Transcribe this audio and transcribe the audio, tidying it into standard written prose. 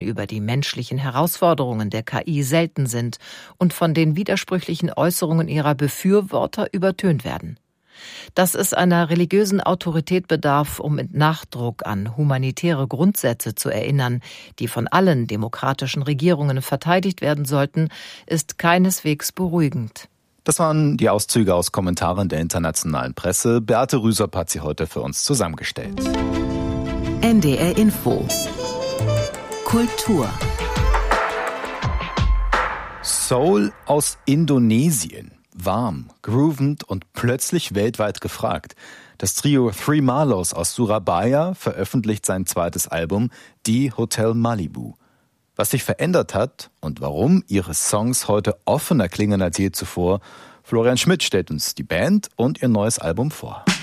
über die menschlichen Herausforderungen der KI selten sind und von den widersprüchlichen Äußerungen ihrer Befürworter übertönt werden. Dass es einer religiösen Autorität bedarf, um mit Nachdruck an humanitäre Grundsätze zu erinnern, die von allen demokratischen Regierungen verteidigt werden sollten, ist keineswegs beruhigend. Das waren die Auszüge aus Kommentaren der internationalen Presse. Beate Rüsop hat sie heute für uns zusammengestellt. NDR Info Kultur. Soul aus Indonesien. Warm, groovend und plötzlich weltweit gefragt. Das Trio Three Marlows aus Surabaya veröffentlicht sein zweites Album Die Hotel Malibu. Was sich verändert hat und warum ihre Songs heute offener klingen als je zuvor, Florian Schmidt stellt uns die Band und ihr neues Album vor.